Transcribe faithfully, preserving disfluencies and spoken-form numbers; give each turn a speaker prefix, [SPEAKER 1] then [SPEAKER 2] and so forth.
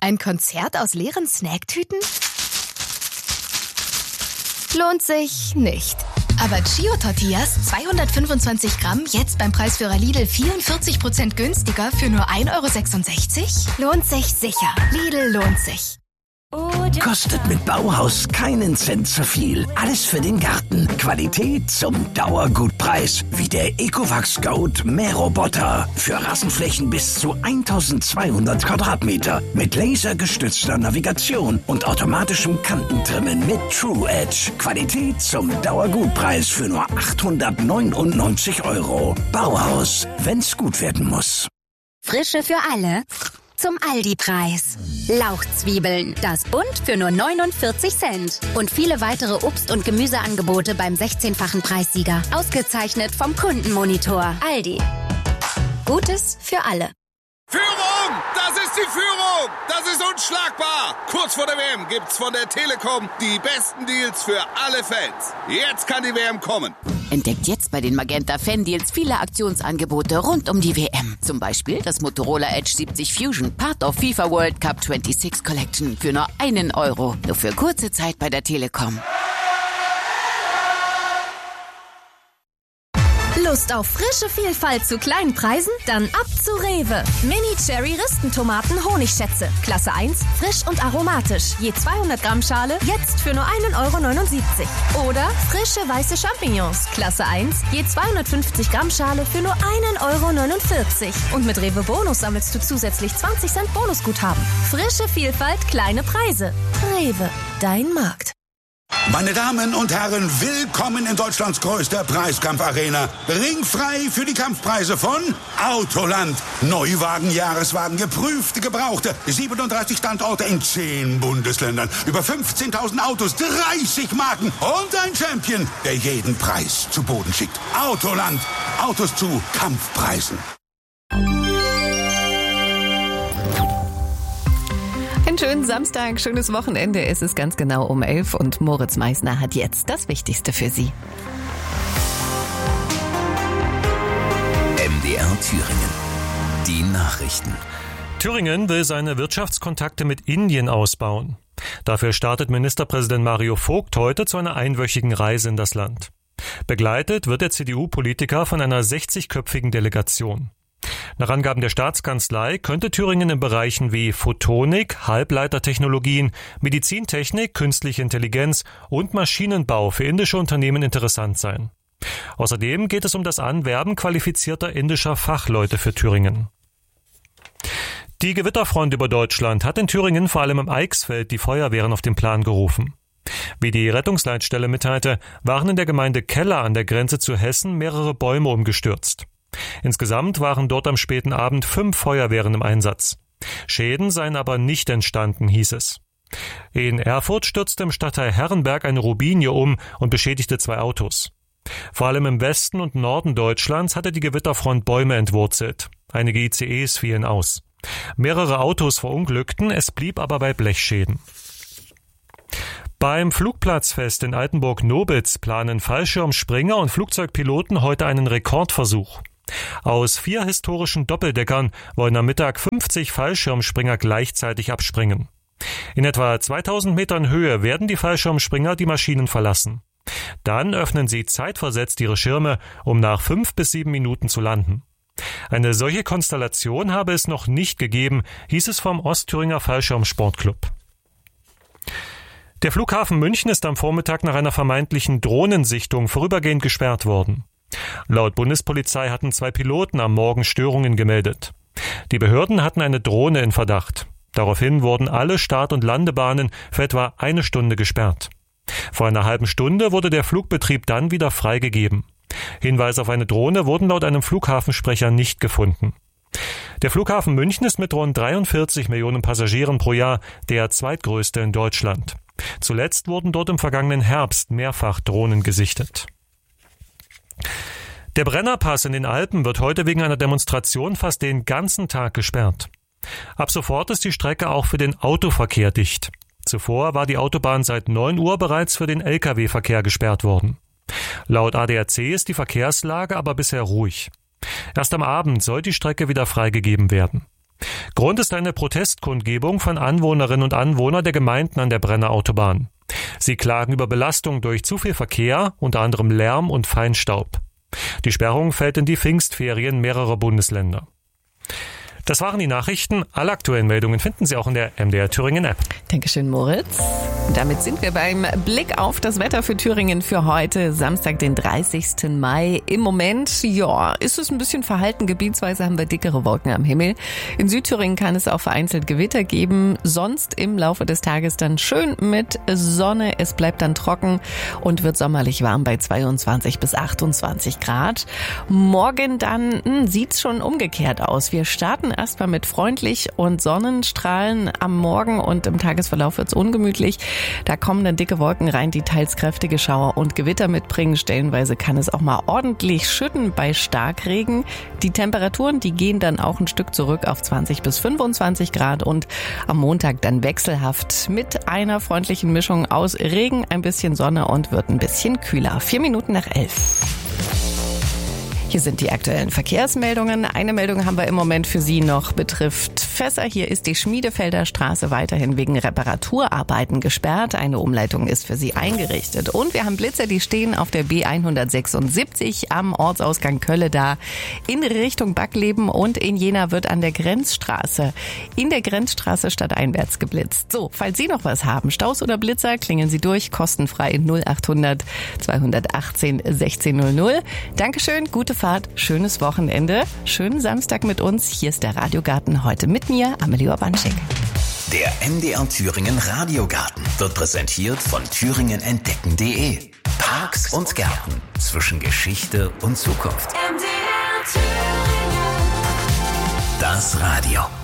[SPEAKER 1] Ein Konzert aus leeren Snacktüten? Lohnt sich nicht. Aber Chio-Tortillas, zweihundertfünfundzwanzig Gramm, jetzt beim Preisführer Lidl vierundvierzig Prozent günstiger für nur ein Euro sechsundsechzig? Lohnt sich sicher. Lidl lohnt sich.
[SPEAKER 2] Kostet mit Bauhaus keinen Cent zu viel. Alles für den Garten. Qualität zum Dauergutpreis. Wie der Ecovacs Goat Mähroboter. Für Rasenflächen bis zu eintausendzweihundert Quadratmeter. Mit lasergestützter Navigation und automatischem Kantentrimmen mit True Edge. Qualität zum Dauergutpreis für nur achthundertneunundneunzig Euro. Bauhaus, wenn's gut werden muss.
[SPEAKER 3] Frische für alle. Zum Aldi-Preis. Lauchzwiebeln, das Bund für nur neunundvierzig Cent. Und viele weitere Obst- und Gemüseangebote beim sechzehnfachen Preissieger. Ausgezeichnet vom Kundenmonitor. Aldi. Gutes für alle.
[SPEAKER 4] Führung! Das ist die Führung! Das ist unschlagbar! Kurz vor der W M gibt's von der Telekom die besten Deals für alle Fans. Jetzt kann die W M kommen.
[SPEAKER 5] Entdeckt jetzt bei den Magenta Fan Deals viele Aktionsangebote rund um die W M. Zum Beispiel das Motorola Edge siebzig Fusion, Part of FIFA World Cup sechsundzwanzig Collection für nur einen Euro. Nur für kurze Zeit bei der Telekom.
[SPEAKER 6] Lust auf frische Vielfalt zu kleinen Preisen? Dann ab zu Rewe. Mini-Cherry-Ristentomaten Honigschätze. Klasse eins, frisch und aromatisch. Je zweihundert Gramm Schale, jetzt für nur einen Euro neunundsiebzig. Oder frische weiße Champignons. Klasse eins, je zweihundertfünfzig Gramm Schale für nur einen Euro neunundvierzig. Und mit Rewe Bonus sammelst du zusätzlich zwanzig Cent Bonusguthaben. Frische Vielfalt, kleine Preise. Rewe, dein Markt.
[SPEAKER 7] Meine Damen und Herren, willkommen in Deutschlands größter Preiskampfarena. Ringfrei für die Kampfpreise von Autoland. Neuwagen, Jahreswagen, geprüfte, gebrauchte. siebenunddreißig Standorte in zehn Bundesländern. Über fünfzehntausend Autos, dreißig Marken und ein Champion, der jeden Preis zu Boden schickt. Autoland. Autos zu Kampfpreisen.
[SPEAKER 8] Einen schönen Samstag, schönes Wochenende. Es ist ganz genau um elf und Moritz Meisner hat jetzt das Wichtigste für Sie.
[SPEAKER 2] M D R Thüringen. Die Nachrichten.
[SPEAKER 9] Thüringen will seine Wirtschaftskontakte mit Indien ausbauen. Dafür startet Ministerpräsident Mario Vogt heute zu einer einwöchigen Reise in das Land. Begleitet wird der C D U-Politiker von einer sechzigköpfigen Delegation. Nach Angaben der Staatskanzlei könnte Thüringen in Bereichen wie Photonik, Halbleitertechnologien, Medizintechnik, künstliche Intelligenz und Maschinenbau für indische Unternehmen interessant sein. Außerdem geht es um das Anwerben qualifizierter indischer Fachleute für Thüringen. Die Gewitterfront über Deutschland hat in Thüringen vor allem im Eichsfeld die Feuerwehren auf den Plan gerufen. Wie die Rettungsleitstelle mitteilte, waren in der Gemeinde Keller an der Grenze zu Hessen mehrere Bäume umgestürzt. Insgesamt waren dort am späten Abend fünf Feuerwehren im Einsatz. Schäden seien aber nicht entstanden, hieß es. In Erfurt stürzte im Stadtteil Herrenberg eine Rubinie um und beschädigte zwei Autos. Vor allem im Westen und Norden Deutschlands hatte die Gewitterfront Bäume entwurzelt. Einige I C Es fielen aus. Mehrere Autos verunglückten, es blieb aber bei Blechschäden. Beim Flugplatzfest in Altenburg-Nobitz planen Fallschirmspringer und Flugzeugpiloten heute einen Rekordversuch. Aus vier historischen Doppeldeckern wollen am Mittag fünfzig Fallschirmspringer gleichzeitig abspringen. In etwa zweitausend Metern Höhe werden die Fallschirmspringer die Maschinen verlassen. Dann öffnen sie zeitversetzt ihre Schirme, um nach fünf bis sieben Minuten zu landen. Eine solche Konstellation habe es noch nicht gegeben, hieß es vom Ostthüringer Fallschirmsportclub. Der Flughafen München ist am Vormittag nach einer vermeintlichen Drohnensichtung vorübergehend gesperrt worden. Laut Bundespolizei hatten zwei Piloten am Morgen Störungen gemeldet. Die Behörden hatten eine Drohne in Verdacht. Daraufhin wurden alle Start- und Landebahnen für etwa eine Stunde gesperrt. Vor einer halben Stunde wurde der Flugbetrieb dann wieder freigegeben. Hinweise auf eine Drohne wurden laut einem Flughafensprecher nicht gefunden. Der Flughafen München ist mit rund dreiundvierzig Millionen Passagieren pro Jahr der zweitgrößte in Deutschland. Zuletzt wurden dort im vergangenen Herbst mehrfach Drohnen gesichtet. Der Brennerpass in den Alpen wird heute wegen einer Demonstration fast den ganzen Tag gesperrt. Ab sofort ist die Strecke auch für den Autoverkehr dicht. Zuvor war die Autobahn seit neun Uhr bereits für den L K W-Verkehr gesperrt worden. Laut A D A C ist die Verkehrslage aber bisher ruhig. Erst am Abend soll die Strecke wieder freigegeben werden. Grund ist eine Protestkundgebung von Anwohnerinnen und Anwohnern der Gemeinden an der Brenner Autobahn. Sie klagen über Belastung durch zu viel Verkehr, unter anderem Lärm und Feinstaub. Die Sperrung fällt in die Pfingstferien mehrerer Bundesländer. Das waren die Nachrichten. Alle aktuellen Meldungen finden Sie auch in der M D R Thüringen App.
[SPEAKER 8] Dankeschön, Moritz. Und damit sind wir beim Blick auf das Wetter für Thüringen für heute, Samstag, den dreißigsten Mai. Im Moment, ja, ist es ein bisschen verhalten. Gebietsweise haben wir dickere Wolken am Himmel. In Südthüringen kann es auch vereinzelt Gewitter geben. Sonst im Laufe des Tages dann schön mit Sonne. Es bleibt dann trocken und wird sommerlich warm bei zweiundzwanzig bis achtundzwanzig Grad. Morgen dann hm, sieht's schon umgekehrt aus. Wir starten erstmal mit freundlich und Sonnenstrahlen am Morgen und im Tagesverlauf wird's ungemütlich. Da kommen dann dicke Wolken rein, die teils kräftige Schauer und Gewitter mitbringen. Stellenweise kann es auch mal ordentlich schütten bei Starkregen. Die Temperaturen, die gehen dann auch ein Stück zurück auf zwanzig bis fünfundzwanzig Grad und am Montag dann wechselhaft mit einer freundlichen Mischung aus Regen, ein bisschen Sonne und wird ein bisschen kühler. Vier Minuten nach elf. Hier sind die aktuellen Verkehrsmeldungen. Eine Meldung haben wir im Moment für Sie noch, betrifft Fässer. Hier ist die Schmiedefelder Straße weiterhin wegen Reparaturarbeiten gesperrt. Eine Umleitung ist für Sie eingerichtet. Und wir haben Blitzer, die stehen auf der B hundertsechsundsiebzig am Ortsausgang Kölle da in Richtung Backleben, und in Jena wird an der Grenzstraße in der Grenzstraße stadteinwärts geblitzt. So, falls Sie noch was haben, Staus oder Blitzer, klingeln Sie durch, kostenfrei null achthundert zweihundertachtzehn sechzehn null null. Dankeschön, gute Fahrt, schönes Wochenende, schönen Samstag mit uns. Hier ist der Radiogarten, heute mit mir, Amelie Urbanschik.
[SPEAKER 10] Der M D R Thüringen Radiogarten wird präsentiert von thüringen entdecken punkt de. Parks und Gärten zwischen Geschichte und Zukunft. M D R Thüringen. Das Radio.